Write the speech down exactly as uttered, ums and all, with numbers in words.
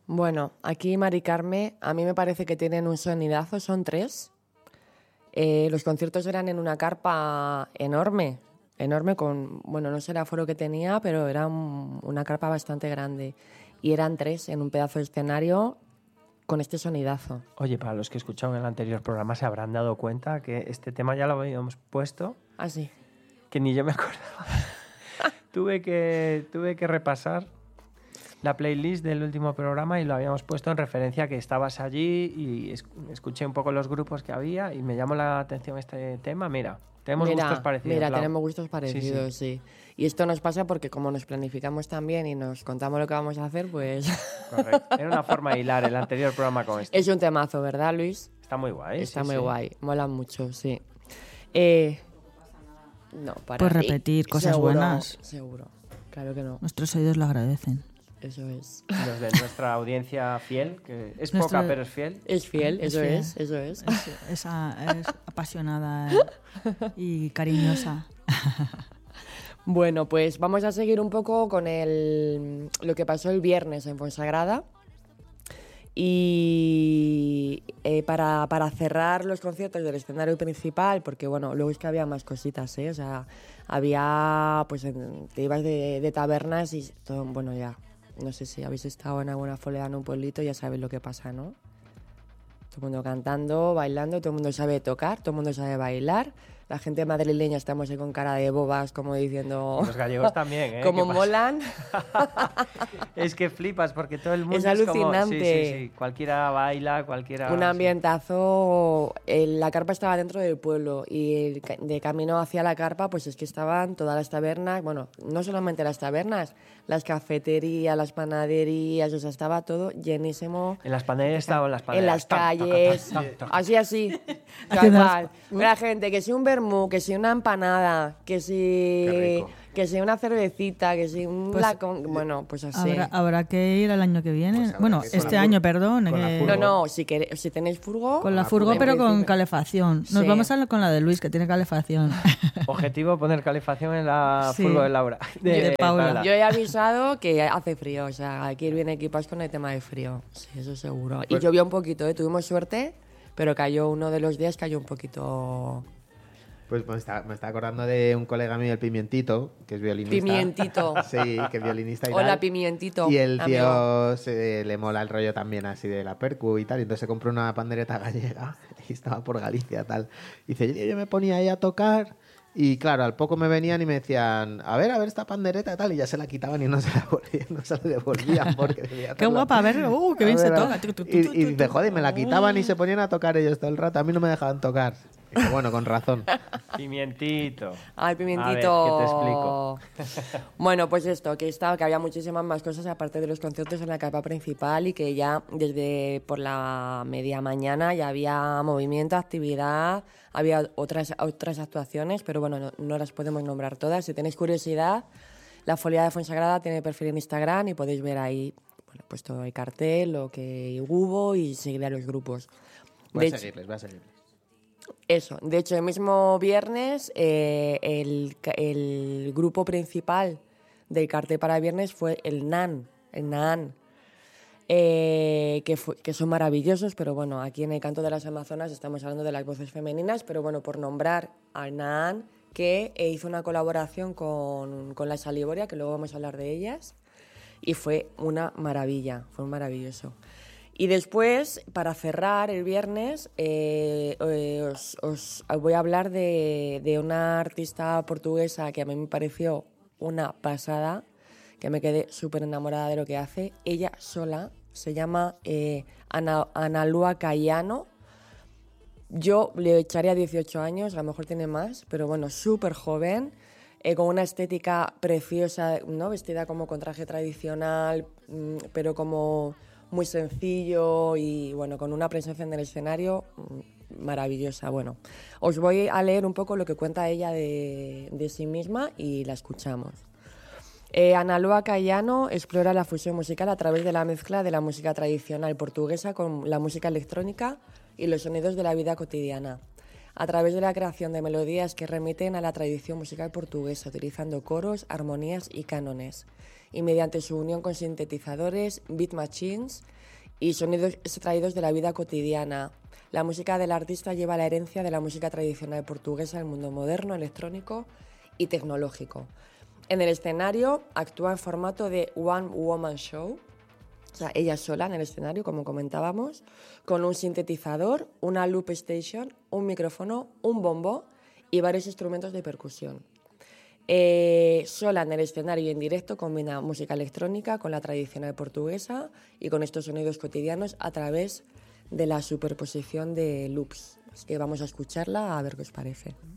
Bueno, aquí Mari Carme, a mí me parece que tienen un sonidazo, son tres. Eh, los conciertos eran en una carpa enorme, enorme con, bueno, no sé el aforo que tenía, pero era un, una carpa bastante grande. Y eran tres en un pedazo de escenario con este sonidazo. Oye, para los que escucharon el anterior programa se habrán dado cuenta que este tema ya lo habíamos puesto. Ah, sí. Que ni yo me acordaba. tuve, que, tuve que repasar la playlist del último programa y lo habíamos puesto en referencia a que estabas allí y es, escuché un poco los grupos que había y me llamó la atención este tema. Mira, tenemos mira, gustos parecidos. Mira, Lau. tenemos gustos parecidos, sí, sí. sí. Y esto nos pasa porque como nos planificamos tan bien y nos contamos lo que vamos a hacer, pues... Correcto. Era una forma de hilar el anterior programa con este. Es un temazo, ¿verdad, Luis? Está muy guay. Está sí, muy sí. guay. Mola mucho, sí. Eh... No, para Pues repetir cosas seguro, buenas. Seguro, claro que no. Nuestros oídos lo agradecen. Eso es. Los de nuestra audiencia fiel, que es Nuestro... poca pero es fiel. Es fiel, es eso fiel. es, eso es. Es, es, es apasionada y cariñosa. Bueno, pues vamos a seguir un poco con el, lo que pasó el viernes en Fonsagrada. Y eh, para, para cerrar los conciertos del escenario principal, porque bueno, luego es que había más cositas, ¿eh? O sea, había, pues en, te ibas de, de tabernas y todo, bueno, ya, no sé si habéis estado en alguna folea en un pueblito, ya sabéis lo que pasa, ¿no? Todo el mundo cantando, bailando, todo el mundo sabe tocar, todo el mundo sabe bailar. La gente madrileña estamos ahí con cara de bobas, como diciendo... Los gallegos también, ¿eh? Como molan. Es que flipas, porque todo el mundo es es alucinante. como... Sí, sí, sí. Cualquiera baila, cualquiera... Un ambientazo... El, la carpa estaba dentro del pueblo y el, de camino hacia la carpa, pues es que estaban todas las tabernas, bueno, no solamente las tabernas, las cafeterías, las panaderías, o sea, estaba todo llenísimo. En las panaderías estaban las panaderías. En las calles, tac, tac, tac, tac. así, así. Tal la gente, que si un vermú, que si una empanada, que si... Que si una cervecita, que si un... Pues, lacón, bueno, pues así. Habrá, habrá que ir el año que viene. Pues bueno, este año, perdón. Que... No, no, si, quere, si tenéis furgo... Con la furgo, pero con calefacción. Nos sí. vamos a con la de Luis, que tiene calefacción. Objetivo, poner calefacción en la sí. furgo de Laura. De, de, de Paula. Paula. Yo he avisado que hace frío, o sea, hay que ir bien equipados con el tema de frío. Sí, eso seguro. Y pues, llovió un poquito, ¿eh? Tuvimos suerte, pero cayó uno de los días, cayó un poquito... Pues me está, me está acordando de un colega mío, el Pimientito, que es violinista. Pimientito. Sí, que es violinista y Hola, tal. Pimientito. Y el tío amigo. se, le mola el rollo también así de la percu y tal. Y entonces se compró una pandereta gallega y estaba por Galicia tal. Y dice, yo, yo me ponía ahí a tocar y claro, al poco me venían y me decían, a ver, a ver esta pandereta y tal. Y ya se la quitaban y no se la, volvían, no se la devolvían porque debía Qué guapa, a ver, uh, qué bien se toca. Y, y dice, joder, me la quitaban y se ponían a tocar ellos todo el rato. A mí no me dejaban tocar. Dice, bueno, con razón. Pimientito. Ay, Pimientito. A ver, ¿qué te explico? Bueno, pues esto, que estaba, que había muchísimas más cosas aparte de los conciertos en la carpa principal y que ya desde por la media mañana ya había movimiento, actividad, había otras, otras actuaciones, pero bueno, no, no las podemos nombrar todas. Si tenéis curiosidad, la Folia de Fonsagrada tiene perfil en Instagram y podéis ver ahí, bueno, pues todo el cartel, lo que hubo y seguir a los grupos. Voy de a seguirles, voy a seguirles. Eso, de hecho, el mismo viernes eh, el, el grupo principal del cartel para viernes fue el Nan, el Nan, eh, que, fue, que son maravillosos, pero bueno, aquí en el Canto de las Amazonas estamos hablando de las voces femeninas, pero bueno, por nombrar al Nan, que eh, hizo una colaboración con, con la Salivoria, que luego vamos a hablar de ellas, y fue una maravilla, fue maravilloso. Y después, para cerrar el viernes, eh, eh, os, os voy a hablar de, de una artista portuguesa que a mí me pareció una pasada, que me quedé súper enamorada de lo que hace. Ella sola se llama eh, Ana, Ana Lua Cayano. Yo le echaría dieciocho años, a lo mejor tiene más, pero bueno, súper joven, eh, con una estética preciosa, ¿no? Vestida como con traje tradicional, mmm, pero como... muy sencillo y bueno, con una presencia en el escenario maravillosa. Bueno, os voy a leer un poco lo que cuenta ella de, de sí misma y la escuchamos. Eh, Ana Lua Cayano explora la fusión musical a través de la mezcla de la música tradicional portuguesa con la música electrónica y los sonidos de la vida cotidiana. a través de la creación de melodías que remiten a la tradición musical portuguesa, utilizando coros, armonías y cánones, y mediante su unión con sintetizadores, beat machines y sonidos extraídos de la vida cotidiana. La música del artista lleva la herencia de la música tradicional portuguesa al mundo moderno, electrónico y tecnológico. En el escenario actúa en formato de One Woman Show, o sea, ella sola en el escenario, como comentábamos, con un sintetizador, una loop station, un micrófono, un bombo y varios instrumentos de percusión. Eh, sola en el escenario y en directo combina música electrónica con la tradicional portuguesa y con estos sonidos cotidianos a través de la superposición de loops. Así que vamos a escucharla a ver qué os parece.